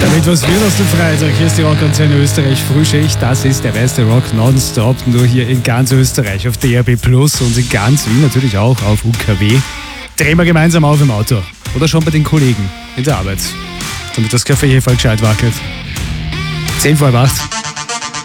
Mit was wird aus dem Freitag? Hier ist die Rockantenne Österreich Frühschicht. Das ist der beste Rock nonstop. Nur hier in ganz Österreich auf DRB Plus und in ganz Wien natürlich auch auf UKW. Drehen wir gemeinsam auf im Auto. Oder schon bei den Kollegen in der Arbeit. Damit das Café hier voll gescheit wackelt. 7:10.